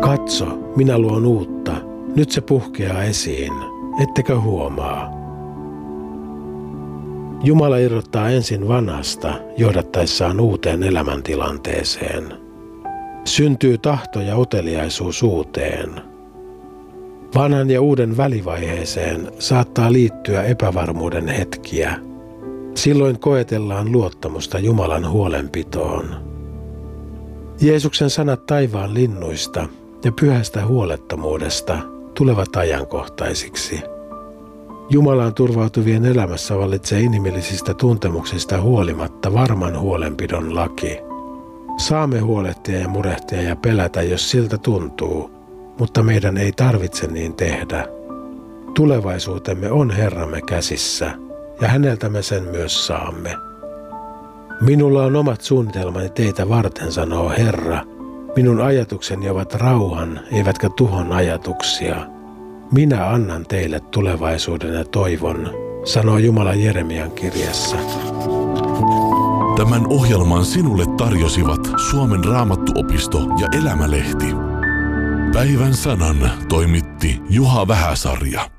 Katso, minä luon uutta. Nyt se puhkeaa esiin. Ettekö huomaa? Jumala irrottaa ensin vanhasta johdattaessaan uuteen elämäntilanteeseen. Syntyy tahto ja uteliaisuus uuteen. Vanhan ja uuden välivaiheeseen saattaa liittyä epävarmuuden hetkiä. Silloin koetellaan luottamusta Jumalan huolenpitoon. Jeesuksen sanat taivaan linnuista ja pyhästä huolettomuudesta tulevat ajankohtaisiksi. Jumalaan turvautuvien elämässä vallitsee inhimillisistä tuntemuksista huolimatta varman huolenpidon laki. Saamme huolehtia ja murehtia ja pelätä, jos siltä tuntuu, mutta meidän ei tarvitse niin tehdä. Tulevaisuutemme on Herramme käsissä, ja häneltä me sen myös saamme. Minulla on omat suunnitelmani teitä varten, sanoo Herra. Minun ajatukseni ovat rauhan, eivätkä tuhon ajatuksia. Minä annan teille tulevaisuuden ja toivon, sanoo Jumala Jeremian kirjassa. Tämän ohjelman sinulle tarjosivat Suomen Raamattuopisto ja Elämälehti. Päivän sanan toimitti Juha Vähäsarja.